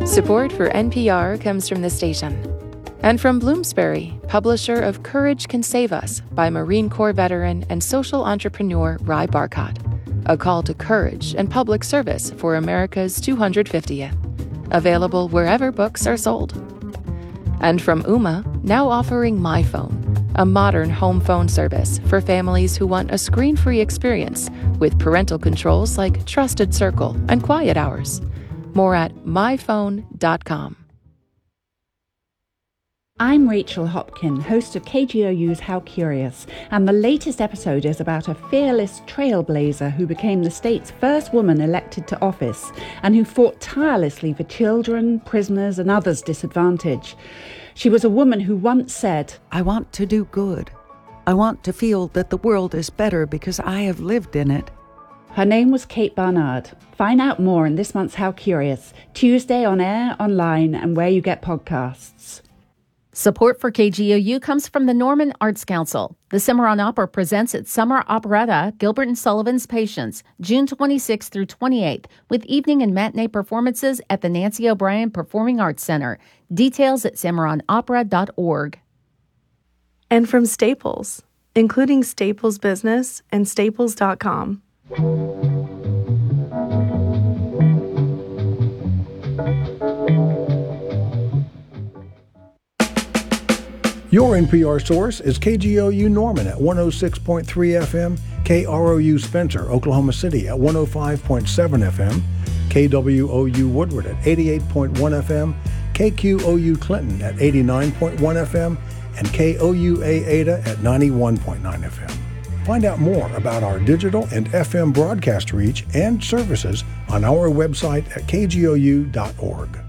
Support for NPR comes from the station and from Bloomsbury, publisher of Courage Can Save Us by Marine Corps veteran and social entrepreneur Ry Barcott, a call to courage and public service for America's 250th. Available wherever books are sold. And from Ooma, now offering My Phone, a modern home phone service for families who want a screen-free experience with parental controls like Trusted Circle and Quiet Hours. More at myphone.com. I'm Rachel Hopkin, host of KGOU's How Curious, and the latest episode is about a fearless trailblazer who became the state's first woman elected to office and who fought tirelessly for children, prisoners, and others disadvantaged. She was a woman who once said, "I want to do good. I want to feel that the world is better because I have lived in it." Her name was Kate Barnard. Find out more in this month's How Curious, Tuesday on air, online, and where you get podcasts. Support for KGOU comes from the Norman Arts Council. The Cimarron Opera presents its summer operetta, Gilbert and Sullivan's Patience, June 26th through 28th, with evening and matinee performances at the Nancy O'Brien Performing Arts Center. Details at cimarronopera.org. And from Staples, including Staples Business and Staples.com. Your NPR source is KGOU Norman at 106.3 FM, KROU Spencer, Oklahoma City at 105.7 FM, KWOU Woodward at 88.1 FM, KQOU Clinton at 89.1 FM, and KOUA Ada at 91.9 FM. Find out more about our digital and FM broadcast reach and services on our website at kgou.org.